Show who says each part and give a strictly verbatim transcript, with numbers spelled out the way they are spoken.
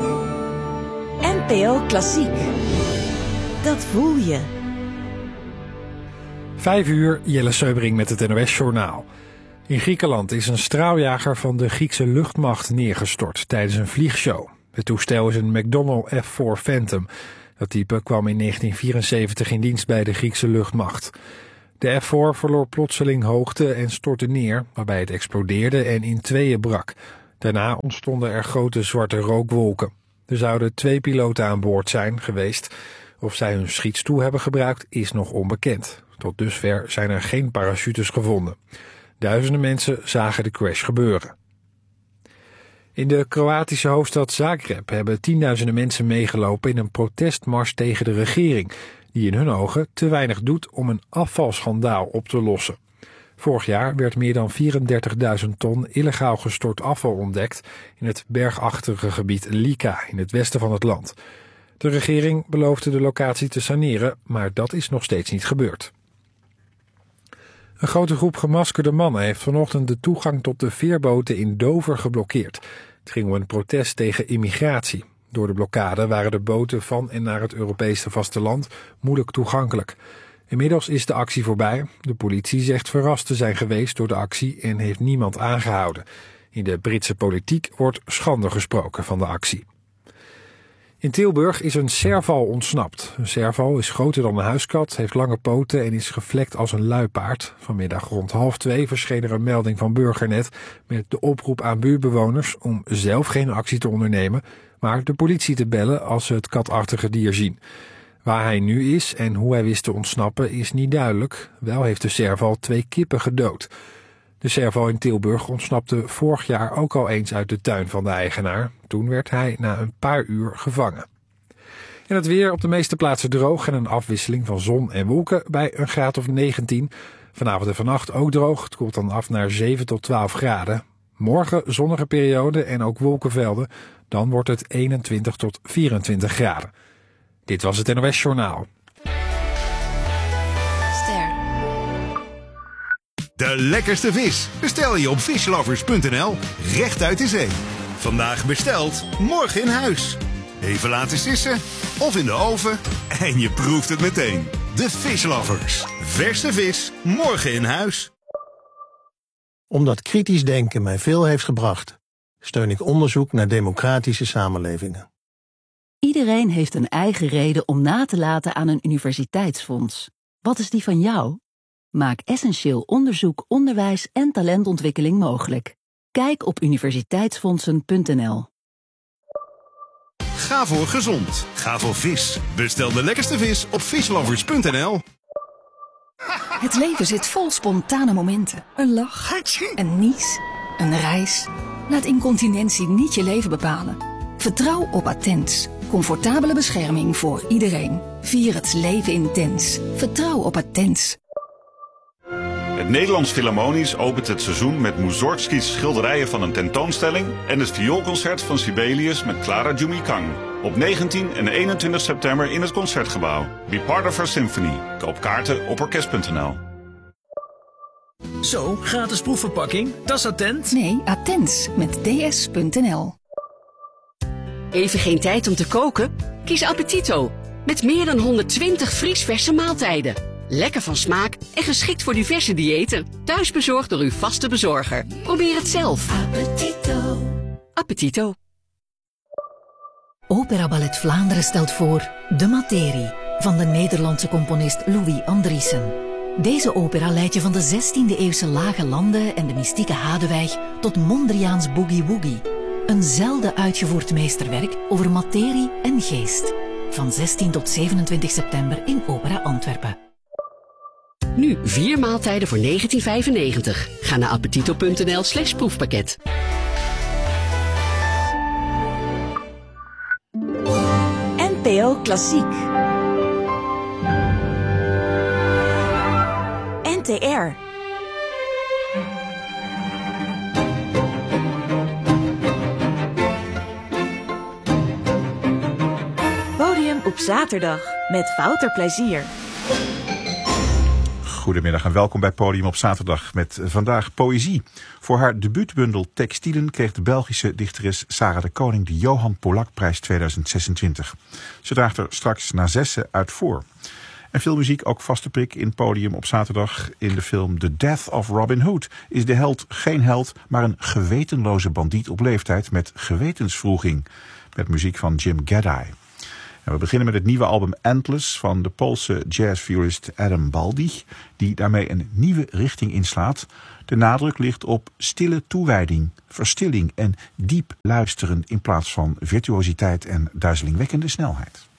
Speaker 1: N P O Klassiek. Dat voel je.
Speaker 2: Vijf uur, Jelle Seubering met het N O S-journaal. In Griekenland is een straaljager van de Griekse luchtmacht neergestort tijdens een vliegshow. Het toestel is een McDonnell F vier Phantom. Dat type kwam in negentien vierenzeventig in dienst bij de Griekse luchtmacht. De F vier verloor plotseling hoogte en stortte neer, waarbij het explodeerde en in tweeën brak. Daarna ontstonden er grote zwarte rookwolken. Er zouden twee piloten aan boord zijn geweest. Of zij hun schietstoel hebben gebruikt is nog onbekend. Tot dusver zijn er geen parachutes gevonden. Duizenden mensen zagen de crash gebeuren. In de Kroatische hoofdstad Zagreb hebben tienduizenden mensen meegelopen in een protestmars tegen de regering, die in hun ogen te weinig doet om een afvalschandaal op te lossen. Vorig jaar werd meer dan vierendertigduizend ton illegaal gestort afval ontdekt in het bergachtige gebied Lika in het westen van het land. De regering beloofde de locatie te saneren, maar dat is nog steeds niet gebeurd. Een grote groep gemaskerde mannen heeft vanochtend de toegang tot de veerboten in Dover geblokkeerd. Het ging om een protest tegen immigratie. Door de blokkade waren de boten van en naar het Europese vasteland moeilijk toegankelijk. Inmiddels is de actie voorbij. De politie zegt verrast te zijn geweest door de actie en heeft niemand aangehouden. In de Britse politiek wordt schande gesproken van de actie. In Tilburg is een serval ontsnapt. Een serval is groter dan een huiskat, heeft lange poten en is gevlekt als een luipaard. Vanmiddag rond half twee verscheen er een melding van Burgernet met de oproep aan buurtbewoners om zelf geen actie te ondernemen, maar de politie te bellen als ze het katachtige dier zien. Waar hij nu is en hoe hij wist te ontsnappen is niet duidelijk. Wel heeft de serval twee kippen gedood. De serval in Tilburg ontsnapte vorig jaar ook al eens uit de tuin van de eigenaar. Toen werd hij na een paar uur gevangen. En het weer op de meeste plaatsen droog en een afwisseling van zon en wolken bij een graad of negentien. Vanavond en vannacht ook droog. Het koelt dan af naar zeven tot twaalf graden. Morgen zonnige periode en ook wolkenvelden. Dan wordt het eenentwintig tot vierentwintig graden. Dit was het N O S-journaal.
Speaker 3: De lekkerste vis bestel je op fishlovers punt n l, recht uit de zee. Vandaag besteld, morgen in huis. Even laten sissen of in de oven en je proeft het meteen. De Fishlovers. Verse vis, morgen in huis.
Speaker 4: Omdat kritisch denken mij veel heeft gebracht, steun ik onderzoek naar democratische samenlevingen.
Speaker 5: Iedereen heeft een eigen reden om na te laten aan een universiteitsfonds. Wat is die van jou? Maak essentieel onderzoek, onderwijs en talentontwikkeling mogelijk. Kijk op universiteitsfondsen punt n l.
Speaker 3: Ga voor gezond. Ga voor vis. Bestel de lekkerste vis op fishlovers punt n l.
Speaker 6: Het leven zit vol spontane momenten. Een lach, een nies, een reis. Laat incontinentie niet je leven bepalen. Vertrouw op Attens. Comfortabele bescherming voor iedereen. Vier het leven intens. Vertrouw op Attens.
Speaker 7: Het Nederlands Philharmonisch opent het seizoen met Mussorgskys schilderijen van een tentoonstelling en het vioolconcert van Sibelius met Clara Jumikang. Op negentien en eenentwintig september in het Concertgebouw. Be part of our symphony. Koop kaarten op orkest punt n l.
Speaker 8: Zo, gratis proefverpakking. Dat is Attent?
Speaker 6: Nee, Attens met d s punt n l.
Speaker 9: Even geen tijd om te koken? Kies Appetito. Met meer dan honderdtwintig vriesverse maaltijden. Lekker van smaak en geschikt voor diverse diëten. Thuis bezorgd door uw vaste bezorger. Probeer het zelf.
Speaker 6: Appetito.
Speaker 9: Appetito.
Speaker 10: Opera Ballet Vlaanderen stelt voor De Materie van de Nederlandse componist Louis Andriessen. Deze opera leidt je van de zestiende-eeuwse lage landen en de mystieke Hadewijk tot Mondriaans Boogie Woogie. Een zelden uitgevoerd meesterwerk over materie en geest. Van zestien tot zevenentwintig september in Opera Antwerpen.
Speaker 9: Nu vier maaltijden voor negentien vijfennegentig. Ga naar appetito punt n l slash proefpakket.
Speaker 1: N P O Klassiek. N T R. Podium op zaterdag met Wouter Plezier.
Speaker 11: Goedemiddag en welkom bij Podium op zaterdag met vandaag poëzie. Voor haar debuutbundel Textielen kreeg de Belgische dichteres Sarah de Koning de Johan Polakprijs tweeduizend zesentwintig. Ze draagt er straks na zessen uit voor. En veel muziek, ook vaste prik in Podium op zaterdag. In de film The Death of Robin Hood is de held geen held, maar een gewetenloze bandiet op leeftijd met gewetenswroeging. Met muziek van Jim Gaddai. En we beginnen met het nieuwe album Endless van de Poolse jazzviolist Adam Baldi, die daarmee een nieuwe richting inslaat. De nadruk ligt op stille toewijding, verstilling en diep luisteren in plaats van virtuositeit en duizelingwekkende snelheid.